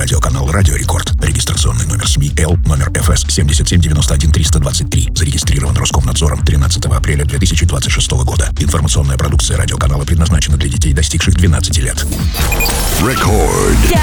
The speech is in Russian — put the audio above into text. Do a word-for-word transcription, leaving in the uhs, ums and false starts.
Радиоканал «Радио Рекорд». Регистрационный номер СМИ Л, номер эф эс семь семь девять один три два три. Зарегистрирован Роскомнадзором тринадцатого апреля две тысячи двадцать шестого года. Информационная продукция радиоканала предназначена для детей, достигших двенадцати лет. Рекорд.